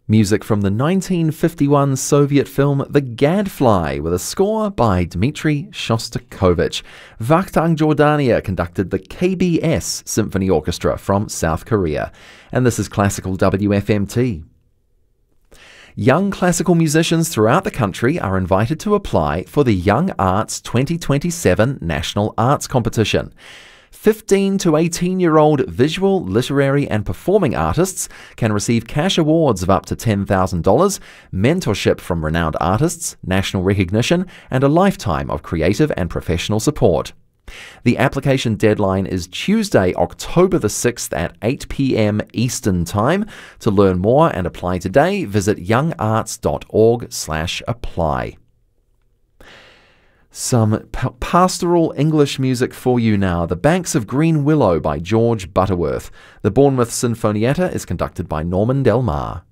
Music from the 1951 Soviet film The Gadfly with a score by Dmitri Shostakovich. Vakhtang Jordania conducted the KBS Symphony Orchestra from South Korea. And this is Classical WFMT. Young classical musicians throughout the country are invited to apply for the Young Arts 2027 National Arts Competition. 15 to 18-year-old visual, literary and performing artists can receive cash awards of up to $10,000, mentorship from renowned artists, national recognition, and a lifetime of creative and professional support. The application deadline is Tuesday, October the 6th at 8 p.m. Eastern Time. To learn more and apply today, visit youngarts.org/apply. Some pastoral English music for you now. The Banks of Green Willow by George Butterworth. The Bournemouth Sinfonietta is conducted by Norman Del Mar.